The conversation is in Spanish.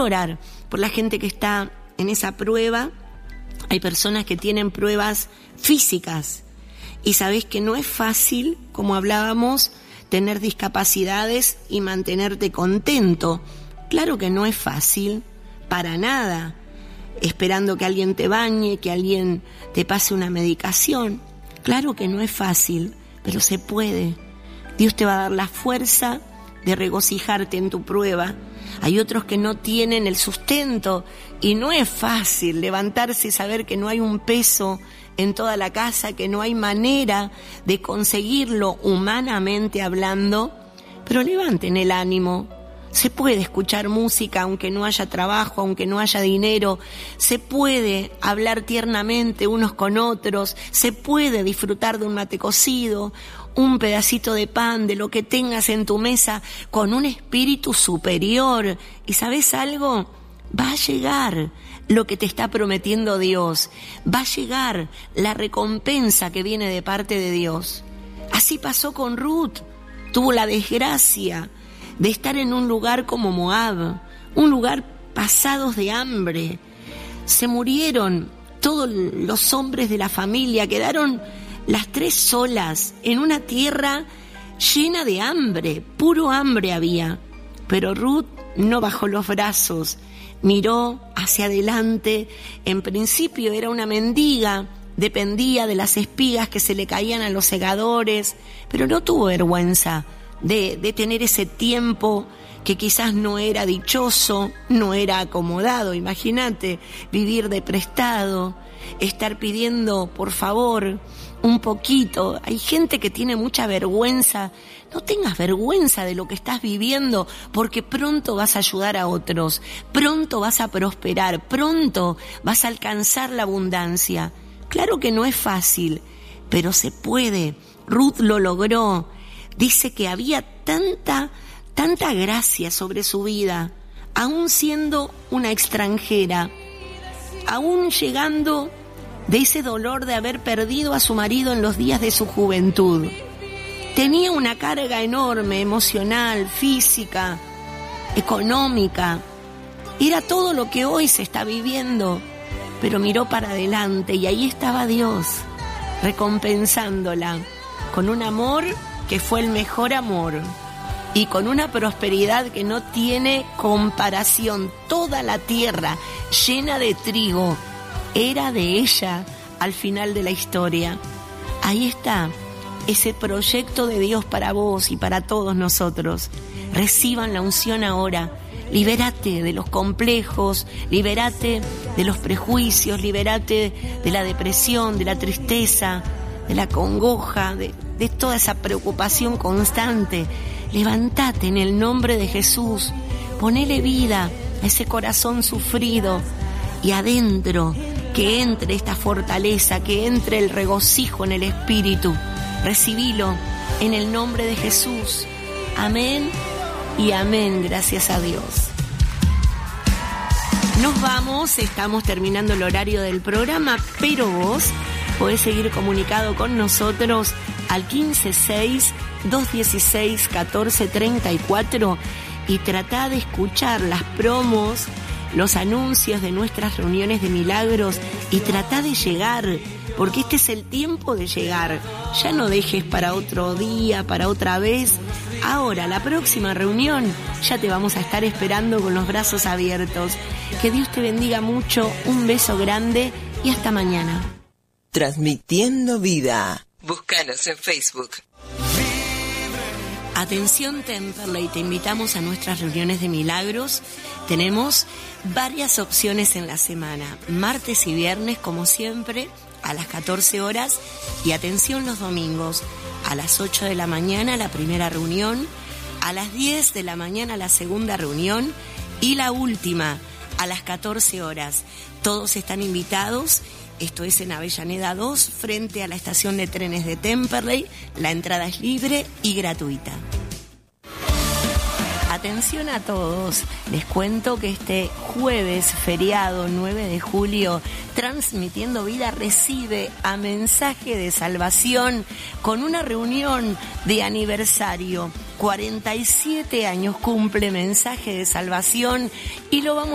orar por la gente que está en esa prueba. Hay personas que tienen pruebas físicas y sabés que no es fácil, como hablábamos, tener discapacidades y mantenerte contento. Claro que no es fácil, para nada, esperando que alguien te bañe, que alguien te pase una medicación. Claro que no es fácil, pero se puede. Dios te va a dar la fuerza de regocijarte en tu prueba. Hay otros que no tienen el sustento y no es fácil levantarse y saber que no hay un peso en toda la casa, que no hay manera de conseguirlo humanamente hablando, pero levanten el ánimo. Se puede escuchar música aunque no haya trabajo, aunque no haya dinero, se puede hablar tiernamente unos con otros, se puede disfrutar de un mate cocido, un pedacito de pan, de lo que tengas en tu mesa, con un espíritu superior. ¿Y sabes algo? Va a llegar lo que te está prometiendo Dios, va a llegar la recompensa que viene de parte de Dios. Así pasó con Ruth, tuvo la desgracia de estar en un lugar como Moab, un lugar pasados de hambre. Se murieron todos los hombres de la familia, quedaron las 3 solas en una tierra llena de hambre, puro hambre había. Pero Ruth no bajó los brazos, miró hacia adelante. En principio era una mendiga, dependía de las espigas que se le caían a los segadores, pero no tuvo vergüenza de tener ese tiempo que quizás no era dichoso, no era acomodado. Imagínate, vivir de prestado, estar pidiendo por favor un poquito. Hay gente que tiene mucha vergüenza. No tengas vergüenza de lo que estás viviendo, porque pronto vas a ayudar a otros, pronto vas a prosperar, pronto vas a alcanzar la abundancia. Claro que no es fácil, pero se puede. Ruth lo logró. Dice que había tanta gracia sobre su vida, aún siendo una extranjera, aún llegando de ese dolor de haber perdido a su marido en los días de su juventud. Tenía una carga enorme, emocional, física, económica. Era todo lo que hoy se está viviendo, pero miró para adelante y ahí estaba Dios, recompensándola con un amor que fue el mejor amor y con una prosperidad que no tiene comparación. Toda la tierra llena de trigo era de ella al final de la historia. Ahí está ese proyecto de Dios para vos y para todos nosotros. Reciban la unción ahora. Libérate de los complejos, libérate de los prejuicios, libérate de la depresión, de la tristeza, de la congoja, de toda esa preocupación constante. Levántate en el nombre de Jesús, ponele vida a ese corazón sufrido y adentro que entre esta fortaleza, que entre el regocijo en el espíritu. Recibilo en el nombre de Jesús. Amén y amén, gracias a Dios. Nos vamos, estamos terminando el horario del programa, pero vos podés seguir comunicado con nosotros al 156-216-1434 y tratá de escuchar las promos, los anuncios de nuestras reuniones de milagros y tratá de llegar, porque este es el tiempo de llegar. Ya no dejes para otro día, para otra vez. Ahora, la próxima reunión, ya te vamos a estar esperando con los brazos abiertos. Que Dios te bendiga mucho, un beso grande y hasta mañana. Transmitiendo vida. Búscanos en Facebook. Atención Temperley, te invitamos a nuestras reuniones de milagros. Tenemos varias opciones en la semana, martes y viernes como siempre a las 14 horas y atención los domingos a las 8 de la mañana la primera reunión, a las 10 de la mañana la segunda reunión y la última a las 14 horas. Todos están invitados. Esto es en Avellaneda 2, frente a la estación de trenes de Temperley. La entrada es libre y gratuita. Atención a todos, les cuento que este jueves feriado 9 de julio, Transmitiendo Vida recibe a Mensaje de Salvación con una reunión de aniversario. 47 años cumple Mensaje de Salvación y lo vamos